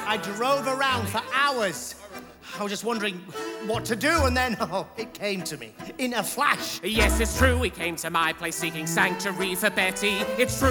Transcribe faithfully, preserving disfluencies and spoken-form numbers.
I drove around for hours. I was just wondering what to do, and then, oh, it came to me in a flash. Yes, it's true, he came to my place seeking sanctuary for Betty. It's true,